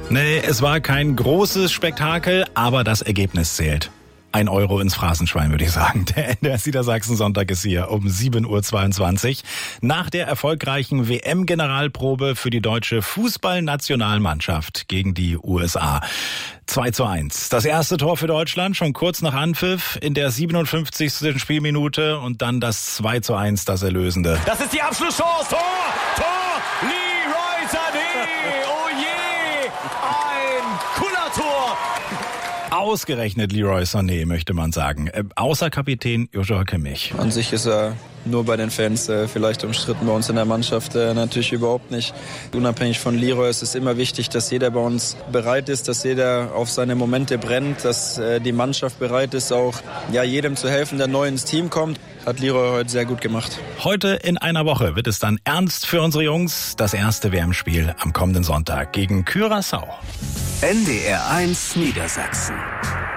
Nee, es war kein großes Spektakel, aber das Ergebnis zählt. 1 Euro ins Phrasenschwein, würde ich sagen. Der NDR Niedersachsen-Sonntag ist hier um 7.22 Uhr. Nach der erfolgreichen WM-Generalprobe für die deutsche Fußballnationalmannschaft gegen die USA. 2:1. Das erste Tor für Deutschland, schon kurz nach Anpfiff in der 57. Spielminute und dann das 2:1, das Erlösende. Das ist die Abschlusschance. Tor! Leroy Sané! Oh je! Ein Kullertor! Ausgerechnet Leroy Sané, möchte man sagen. Außer Kapitän Joshua Kimmich. An sich ist er nur bei den Fans vielleicht umstritten, bei uns in der Mannschaft natürlich überhaupt nicht. Unabhängig von Leroy ist es immer wichtig, dass jeder bei uns bereit ist, dass jeder auf seine Momente brennt, dass die Mannschaft bereit ist, auch jedem zu helfen, der neu ins Team kommt. Hat Leroy heute sehr gut gemacht. Heute in einer Woche wird es dann ernst für unsere Jungs. Das erste WM-Spiel am kommenden Sonntag gegen Curaçao. NDR 1 Niedersachsen.